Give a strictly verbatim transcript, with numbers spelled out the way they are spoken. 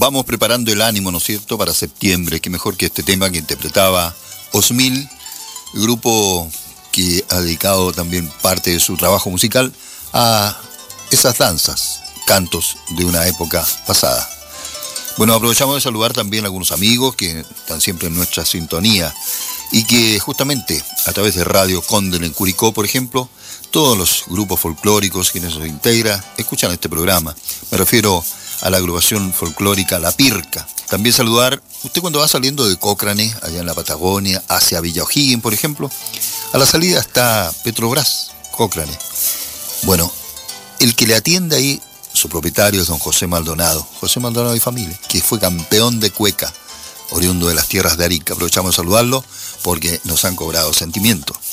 vamos preparando el ánimo, ¿no es cierto?, para septiembre. Qué mejor que este tema que interpretaba Osmil, grupo que ha dedicado también parte de su trabajo musical a esas danzas, cantos de una época pasada. Bueno, aprovechamos de saludar también a algunos amigos que están siempre en nuestra sintonía y que justamente a través de Radio Cóndel en Curicó, por ejemplo, todos los grupos folclóricos quienes los integran escuchan este programa. Me refiero a la agrupación folclórica La Pirca. También saludar, usted cuando va saliendo de Cochrane, allá en la Patagonia, hacia Villa O'Higgins, por ejemplo, a la salida está Petrobras, Cochrane. Bueno, el que le atiende ahí, su propietario es don José Maldonado, José Maldonado y familia, que fue campeón de cueca, oriundo de las tierras de Arica. Aprovechamos de saludarlo porque nos han cobrado sentimiento.